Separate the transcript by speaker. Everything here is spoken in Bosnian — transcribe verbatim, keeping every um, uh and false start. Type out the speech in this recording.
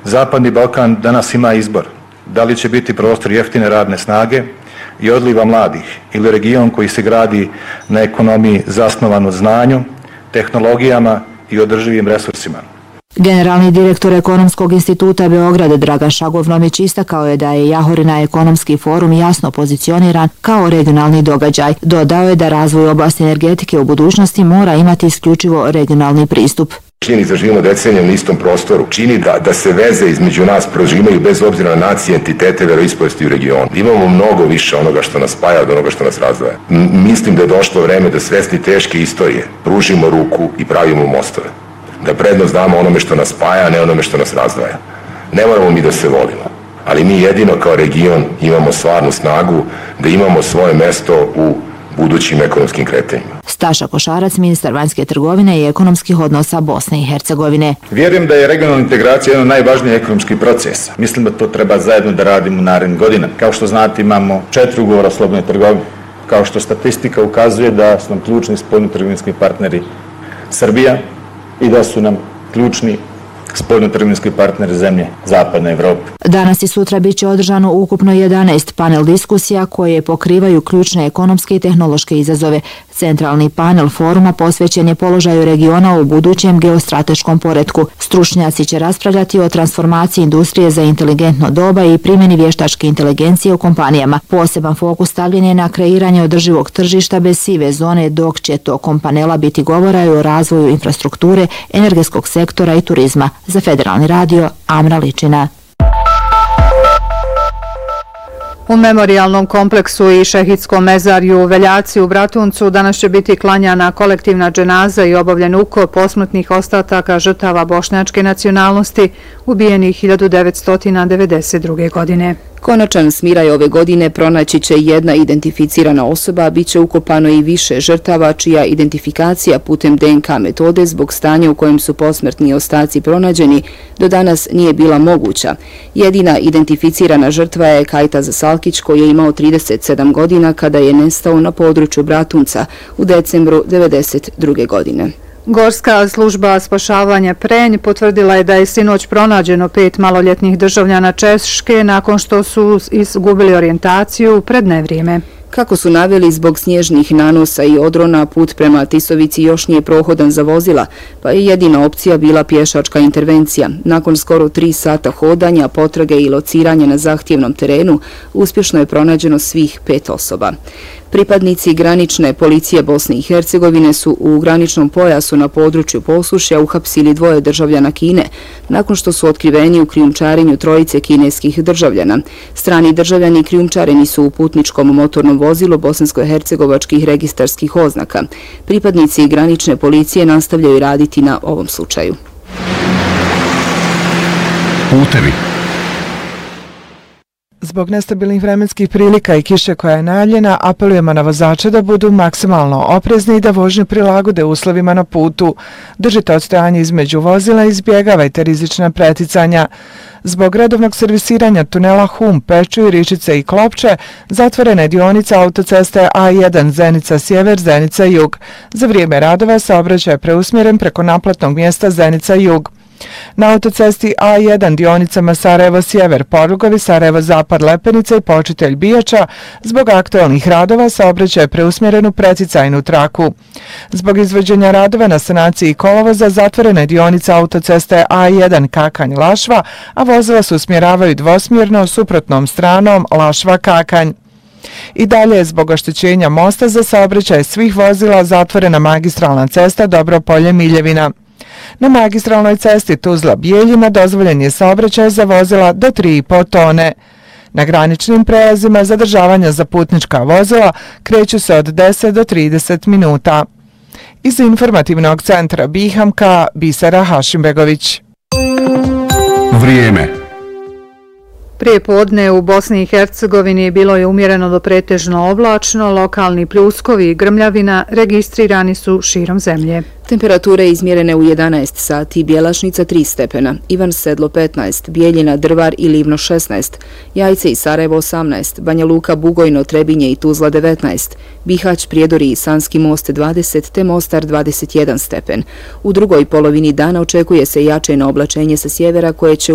Speaker 1: Zapadni Balkan danas ima izbor. Da li će biti prostor jeftine radne snage i odliva mladih ili region koji se gradi na ekonomiji zasnovan u znanju, tehnologijama i održivim resursima.
Speaker 2: Generalni direktor Ekonomskog instituta Beograd Dragan Šagovnomić istakao je da je Jahorina ekonomski forum jasno pozicioniran kao regionalni događaj. Dodao je da razvoj oblasti energetike u budućnosti mora imati isključivo regionalni pristup.
Speaker 3: Čini da živimo decenijom na istom prostoru, čini da, da se veze između nas prožimaju bez obzira na nacije, entitete, veroispovesti u regionu. Imamo mnogo više onoga što nas spaja od onoga što nas razdvaja. M- mislim da je došlo vreme da svesni teške istorije pružimo ruku i pravimo mostove. Da prednost damo onome što nas spaja, a ne onome što nas razdvaja. Ne moramo mi da se volimo, ali mi jedino kao region imamo stvarnu snagu da imamo svoje mesto u budućim ekonomskim kretanjima.
Speaker 2: Staša Košarac, ministar vanjske trgovine i ekonomskih odnosa Bosne i Hercegovine.
Speaker 4: Vjerujem da je regionalna integracija jedan od najvažnijih ekonomskih procesa. Mislim da to treba zajedno da radimo u narednim godinama. Kao što znate, imamo četiri ugovora o slobodnoj trgovini. Kao što statistika ukazuje da su nam ključni spoljnotrgovinski partneri Srbija i da su nam ključni spoljnotrgovinski partner zemlje Zapadne Evrope.
Speaker 2: Danas i sutra bit će održano ukupno jedanaest panel diskusija koje pokrivaju ključne ekonomske i tehnološke izazove. Centralni panel foruma posvećen je položaju regiona u budućem geostrateškom poretku. Stručnjaci će raspravljati o transformaciji industrije za inteligentno doba i primjeni vještačke inteligencije u kompanijama. Poseban fokus stavljen je na kreiranje održivog tržišta bez sive zone, dok će tokom panela biti govora i o razvoju infrastrukture, energetskog sektora i turizma. Za Federalni radio, Amra Ličina.
Speaker 5: U memorijalnom kompleksu i šehidskom mezarju u Veljaci u Bratuncu danas će biti klanjana kolektivna dženaza i obavljen ukop posmrtnih ostataka žrtava bošnjačke nacionalnosti ubijenih hiljadu devetsto devedeset druge. godine.
Speaker 6: Konačan smiraj ove godine pronaći će jedna identificirana osoba, bit će ukopano i više žrtava čija identifikacija putem de en ka metode zbog stanja u kojem su posmrtni ostaci pronađeni do danas nije bila moguća. Jedina identificirana žrtva je Kajtaz Salkić koji je imao trideset sedam godina kada je nestao na području Bratunca u decembru devedeset druge. godine.
Speaker 5: Gorska služba spašavanja Prenj potvrdila je da je sinoć pronađeno pet maloljetnih državljana Češke nakon što su izgubili orijentaciju pred nevrijeme.
Speaker 6: Kako su naveli, zbog snježnih nanosa i odrona put prema Tisovici još nije prohodan za vozila, pa je jedina opcija bila pješačka intervencija. Nakon skoro tri sata hodanja, potrage i lociranja na zahtjevnom terenu, uspješno je pronađeno svih pet osoba. Pripadnici granične policije Bosne i Hercegovine su u graničnom pojasu na području Posušja uhapsili dvoje državljana Kine, nakon što su otkriveni u krijumčarenju trojice kineskih državljana. Strani državljani krijumčareni su u putničkom motornom vozilu bosansko-hercegovačkih registarskih oznaka. Pripadnici granične policije nastavljaju raditi na ovom slučaju.
Speaker 7: Putevi.
Speaker 8: Zbog nestabilnih vremenskih prilika i kiše koja je najavljena, apelujemo na vozače da budu maksimalno oprezni i da vožnju prilagode uslovima na putu. Držite odstojanje između vozila i izbjegavajte rizična preticanja. Zbog redovnog servisiranja tunela Hum, Pečuj, Ričice i Klopče, zatvorena je dionica autoceste A jedan Zenica Sjever, Zenica Jug. Za vrijeme radova saobraćaj je preusmjeren preko naplatnog mjesta Zenica Jug. Na autocesti A jedan dionicama Sarajevo-Sjever, Porugovi, Sarajevo-Zapad, Lepenica i Počitelj Bijača, zbog aktualnih radova saobraćaj je preusmjeren u preticajnu traku. Zbog izvođenja radova na sanaciji kolovoza zatvorena je dionica autoceste A jedan Kakanj-Lašva, a vozila se usmjeravaju dvosmjerno suprotnom stranom Lašva-Kakanj. I dalje je zbog oštećenja mosta za saobraćaj svih vozila zatvorena magistralna cesta Dobropolje-Miljevina. Na magistralnoj cesti Tuzla-Bijeljina dozvoljen je saobraćaj za vozila do tri i po tone. Na graničnim prelazima zadržavanja za putnička vozila kreću se od deset do trideset minuta. Iz informativnog centra Bihamka, Bisera Hašimbegović.
Speaker 7: Vrijeme.
Speaker 5: Prije podne u Bosni i Hercegovini bilo je umjereno do pretežno oblačno, lokalni pljuskovi i grmljavina registrirani su širom zemlje.
Speaker 6: Temperature izmjerene u jedanaest sati, Bjelašnica tri stepena, Ivan Sedlo petnaest, Bijeljina, Drvar i Livno šesnaest, Jajce i Sarajevo osamnaest, Banja Luka, Bugojno, Trebinje i Tuzla devetnaest, Bihać, Prijedori i Sanski most dvadeset te Mostar dvadeset jedan stepen. U drugoj polovini dana očekuje se jačeno oblačenje sa sjevera koje će